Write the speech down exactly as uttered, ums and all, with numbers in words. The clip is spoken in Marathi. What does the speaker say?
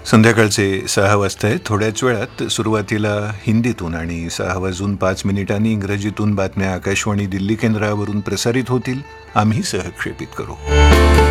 संध्याकाळचे सहा वाजता आहे. थोड्याच वेळात सुरुवातीला हिंदीतून आणि सहा वाजून पाच मिनिटांनी इंग्रजीतून बातम्या आकाशवाणी दिल्ली केंद्रावरून प्रसारित होतील. आम्ही सहक्षेपित करू.